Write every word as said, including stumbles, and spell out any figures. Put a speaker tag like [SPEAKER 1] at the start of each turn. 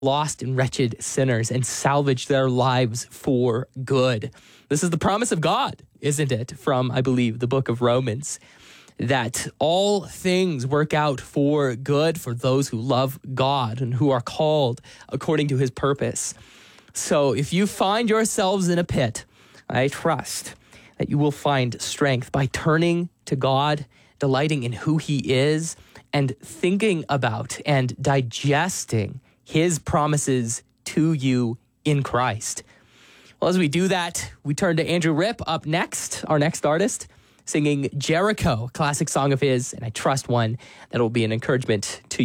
[SPEAKER 1] lost and wretched sinners and salvage their lives for good. This is the promise of God, isn't it? From, I believe, the book of Romans, that all things work out for good for those who love God and who are called according to his purpose. So if you find yourselves in a pit, I trust that you will find strength by turning to God, delighting in who he is, and thinking about and digesting his promises to you in Christ. Well, as we do that, we turn to Andrew Ripp up next, our next artist, singing Jericho, a classic song of his, and I trust one that will be an encouragement to you.